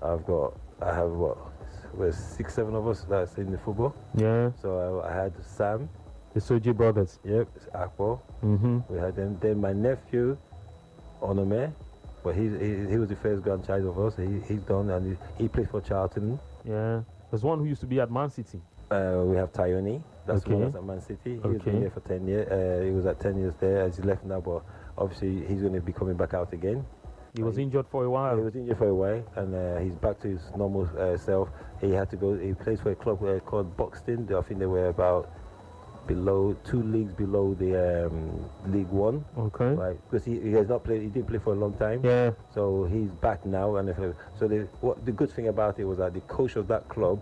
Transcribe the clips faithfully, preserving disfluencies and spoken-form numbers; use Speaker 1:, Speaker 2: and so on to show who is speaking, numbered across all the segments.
Speaker 1: I've got, I have what, we're six, seven of us that's in the football.
Speaker 2: Yeah.
Speaker 1: So I, I had Sam.
Speaker 2: The Soji brothers.
Speaker 1: Yep, it's Akpo.
Speaker 2: Mm-hmm.
Speaker 1: We had them. Then my nephew, Onome, but he, he he was the first grandchild of us. He he's gone and he, he played for Charlton.
Speaker 2: Yeah. There's one who used to be at Man City.
Speaker 1: Uh, we have Tyoni. That's
Speaker 2: Okay.
Speaker 1: the one that's at Man City. He's
Speaker 2: Okay.
Speaker 1: been there for ten years. Uh, he was at ten years there. As he left now, but obviously he's going to be coming back out again.
Speaker 2: He was
Speaker 1: He-
Speaker 2: injured for a while.
Speaker 1: He was injured for a while, and uh, he's back to his normal uh, self. He had to go. He plays for a club uh, called Buxton. I think they were about below two leagues below the um, League One,
Speaker 2: Okay.
Speaker 1: right? Because he, he has not played. He didn't play for a long time.
Speaker 2: Yeah.
Speaker 1: So he's back now, and if, so the what the good thing about it was that the coach of that club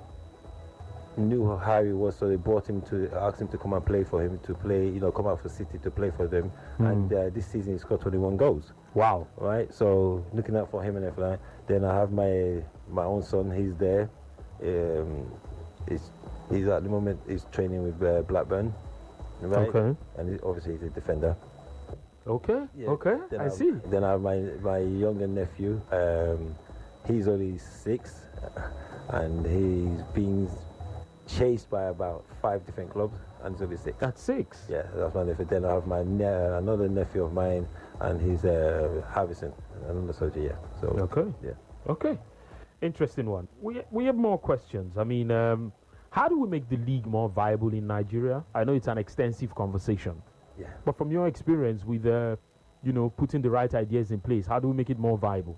Speaker 1: knew how high he was, so they brought him to ask him to come and play for him to play. You know, come out for City to play for them.
Speaker 2: Mm.
Speaker 1: And uh, this season he scored twenty-one goals.
Speaker 2: Wow.
Speaker 1: Right, so looking out for him and everything. Then I have my my own son. He's there. Um, he's he's at the moment he's training with uh, Blackburn, right?
Speaker 2: Okay.
Speaker 1: And he, obviously he's a defender.
Speaker 2: Okay.
Speaker 1: Yeah.
Speaker 2: Okay.
Speaker 1: Then
Speaker 2: I
Speaker 1: have-
Speaker 2: see.
Speaker 1: Then I have my my younger nephew. Um, he's only six, and he's been chased by about five different clubs, and he's only six.
Speaker 2: That's six.
Speaker 1: Yeah, that's my nephew. Then I have my ne- another nephew of mine, and he's uh, Harrison, another soldier. Yeah. So
Speaker 2: Okay.
Speaker 1: yeah.
Speaker 2: Okay. Interesting one. We we have more questions. I mean, um, how do we make the league more viable in Nigeria? I know it's an extensive conversation,
Speaker 1: Yeah.
Speaker 2: but from your experience with, uh, you know, putting the right ideas in place, how do we make it more viable?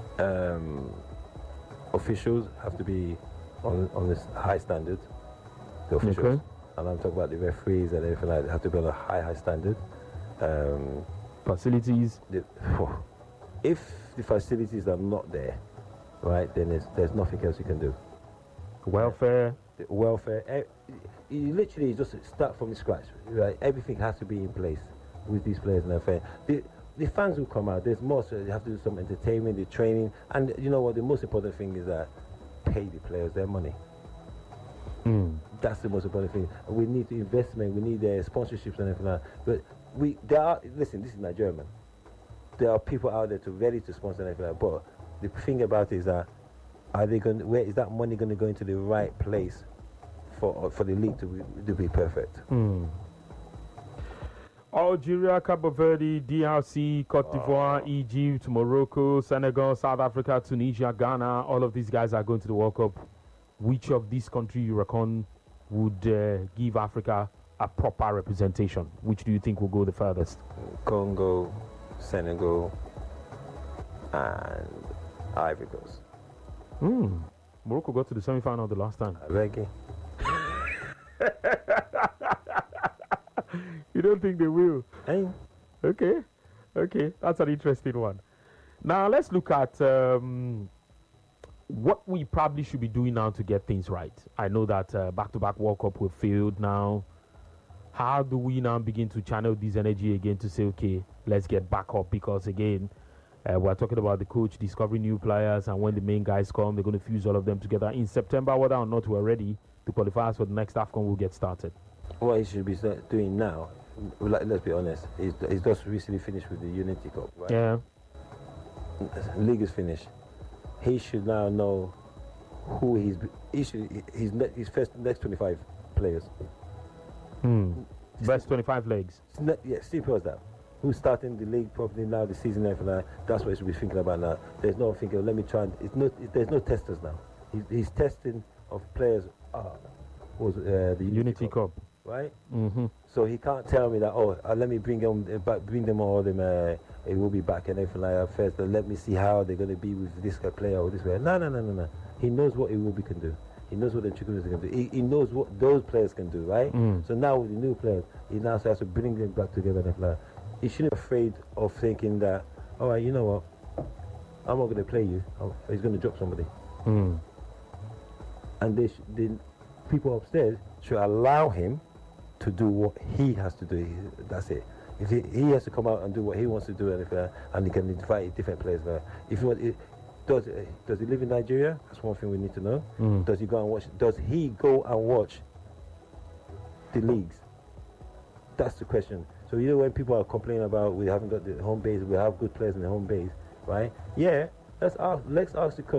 Speaker 1: Um, officials have to be on on this high standard. The officials,
Speaker 2: Okay.
Speaker 1: and I'm talking about the referees and everything like that. Have to be on a high high standard. Um,
Speaker 2: Facilities.
Speaker 1: the, if the facilities are not there, right, then there's there's nothing else you can do.
Speaker 2: Welfare.
Speaker 1: The welfare, eh, you literally just start from scratch, right? Everything has to be in place with these players and everything. The, the fans will come out. There's more, so you have to do some entertainment, the training, and you know what? The most important thing is that pay the players their money.
Speaker 2: Mm.
Speaker 1: That's the most important thing. We need investment. We need uh, sponsorships and everything. Like that. But we, there are. Listen, this is Nigeria, man. There are people out there to ready to sponsor and everything. Like that. But the thing about it is that are they going? Where is that money going to go into the right place for for the league to be, to be perfect?
Speaker 2: Mm. Algeria, Cabo Verde, D R C, Cote d'Ivoire, Egypt, Morocco, Senegal, South Africa, Tunisia, Ghana, all of these guys are going to the World Cup. Which of these countries you reckon would uh, give Africa a proper representation? Which do you think will go the furthest?
Speaker 1: Congo, Senegal, and Ivory Coast.
Speaker 2: Mm. Morocco got to the semi-final the last time.
Speaker 1: Reggae.
Speaker 2: You don't think they will?
Speaker 1: Hey.
Speaker 2: Okay, okay, that's an interesting one. Now let's look at um, what we probably should be doing now to get things right. I know that uh, back-to-back World Cup will failed now. How do we now begin to channel this energy again to say, okay, let's get back up? Because again, uh, we're talking about the coach discovering new players, and when the main guys come, they're going to fuse all of them together. In September, whether or not we're ready, the qualifiers for the next AFCON will get started.
Speaker 1: What he should be start doing now, like, let's be honest, he's, he's just recently finished with the Unity Cup, right?
Speaker 2: Yeah.
Speaker 1: League is finished. He should now know who he's he should his ne- his first next twenty-five players.
Speaker 2: Hmm. Best twenty-five legs.
Speaker 1: It's ne- yeah, simple as that. Who's starting the league properly now, the season and everything like that. That's what he should be thinking about now. There's no thinking. Let me try. And, it's not. It, there's no testers now. He's, he's testing of players. Uh, was uh, the Unity,
Speaker 2: Unity Cup.
Speaker 1: right?
Speaker 2: Mm-hmm.
Speaker 1: So he can't tell me that, oh, uh, let me bring them uh, back, bring them all them. Uh, it will be back and everything like that first. Uh, let me see how they're going to be with this uh, player or this player. No, no, no, no, no. He knows what Iwobi can do. He knows what the Chukwueze can do. He, he knows what those players can do, right?
Speaker 2: Mm.
Speaker 1: So now with the new players, he now has to bring them back together and everything like that. He shouldn't be afraid of thinking that, all right, you know what? I'm not going to play you. I'm, he's going to drop somebody.
Speaker 2: Mm.
Speaker 1: And they sh- the people upstairs should allow him to do what he has to do. That's it. If he, he has to come out and do what he wants to do, and, if, uh, and he can invite different players. Uh, if he want, it, does uh, does he live in Nigeria? That's one thing we need to know.
Speaker 2: Mm.
Speaker 1: Does he go and watch? Does he go and watch the leagues? That's the question. So you know when people are complaining about we haven't got the home base, we have good players in the home base, right? Yeah. Let's ask. Let's ask the coach.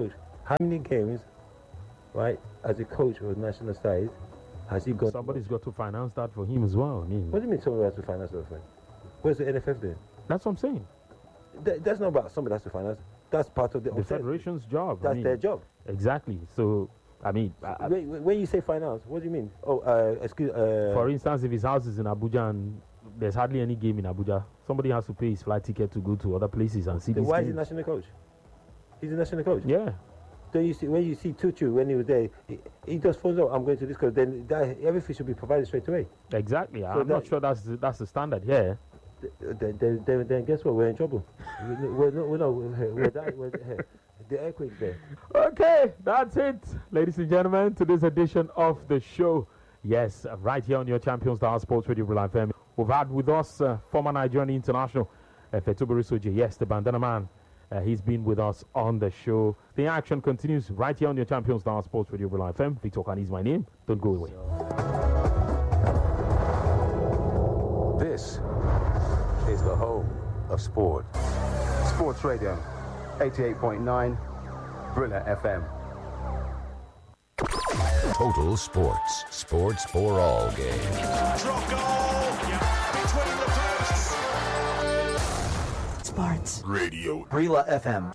Speaker 1: How many games, right, as a coach of national side, has he got?
Speaker 2: Somebody's got to finance that for him as well. I mean,
Speaker 1: What do you mean somebody has to finance that for him? Where's the N F F doing?
Speaker 2: that's what I'm saying.
Speaker 1: That, that's not about somebody has to finance. That's part of the,
Speaker 2: The federation's job. I
Speaker 1: That's
Speaker 2: mean,
Speaker 1: their job.
Speaker 2: Exactly. So, I mean, I, I-
Speaker 1: When, when you say finance, what do you mean? Oh, uh, excuse. Uh,
Speaker 2: for instance, if his house is in Abuja and there's hardly any game in Abuja, somebody has to pay his flight ticket to go to other places and see
Speaker 1: then
Speaker 2: these
Speaker 1: why is he
Speaker 2: games.
Speaker 1: national coach? He's a national coach.
Speaker 2: Yeah.
Speaker 1: Then you see when you see Tutu when he was there, he, he just phones out, I'm going to this because then that, everything should be provided straight away.
Speaker 2: Exactly.
Speaker 1: So
Speaker 2: I'm not
Speaker 1: that-
Speaker 2: sure that's the, that's the standard here.
Speaker 1: Then, then, then, then guess what? We're in trouble. we're, we're, no, we're, no, we're, we're, that, we're the earthquake's there.
Speaker 2: Okay, that's it, ladies and gentlemen, to this edition of the show. Yes, uh, right here on your Champions Dial Sports Radio Real F M. We've had with us uh, former Nigerian international uh, Fetobere Soje. Yes, the bandana man. Uh, he's been with us on the show. The action continues right here on your Champions Dial Sports Radio Real F M. Victor Kani is my name. Don't go away.
Speaker 3: This is the home of sport. Sports Radio, eighty-eight point nine, Brilla F M.
Speaker 4: Total Sports. Sports for all game.
Speaker 5: Drop goal. Yeah. Between the posts.
Speaker 6: Sports
Speaker 4: Radio.
Speaker 6: Brilla F M.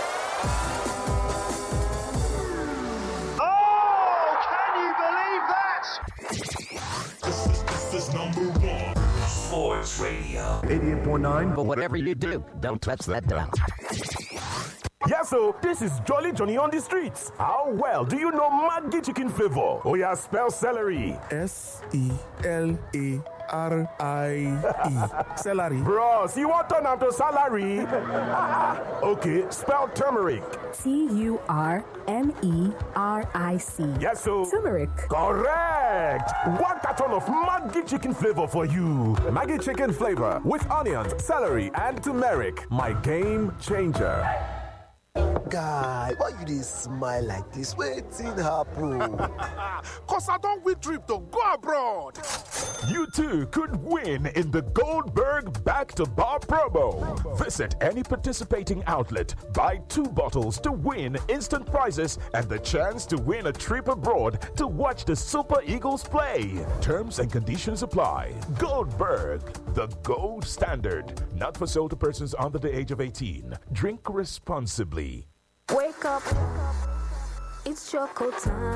Speaker 5: Oh, can you believe that? This is, this is number one.
Speaker 4: Sports Radio.
Speaker 3: eighty-eight point nine.
Speaker 7: But whatever you do, don't touch that dial.
Speaker 8: Yes, so this is Jolly Johnny on the streets. How well do you know Maggi chicken flavor? Oh yeah, spell celery.
Speaker 9: S E L A R I E. Celery.
Speaker 8: Bros, you want turn to salary? Okay, spell turmeric.
Speaker 10: T U R M E R I C.
Speaker 8: Yes, so.
Speaker 10: Turmeric.
Speaker 8: Correct. One carton of Maggi chicken flavor for you.
Speaker 11: Maggi chicken flavor with onions, celery, and turmeric. My game changer.
Speaker 12: Guy, why you dey smile like this? Wetin happen?
Speaker 9: Cause I don't win trip to go abroad.
Speaker 11: You too could win in the Goldberg Back to Bar promo. Visit any participating outlet, buy two bottles to win instant prizes and the chance to win a trip abroad to watch the Super Eagles play. Terms and conditions apply. Goldberg, the gold standard. Not for sale to persons under the age of eighteen. Drink responsibly.
Speaker 13: Wake up, it's choco time.